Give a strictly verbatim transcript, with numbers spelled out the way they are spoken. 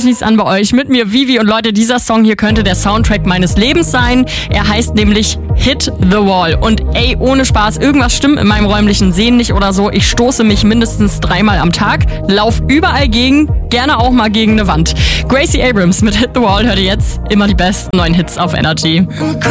Partys an bei euch. Mit mir Vivi und Leute, dieser Song hier könnte der Soundtrack meines Lebens sein. Er heißt nämlich Hit the Wall. Und ey, ohne Spaß, irgendwas stimmt in meinem räumlichen Sehen nicht oder so. Ich stoße mich mindestens dreimal am Tag, lauf überall gegen, gerne auch mal gegen eine Wand. Gracie Abrams mit Hit the Wall hört ihr jetzt. Immer die besten neuen Hits auf Energy.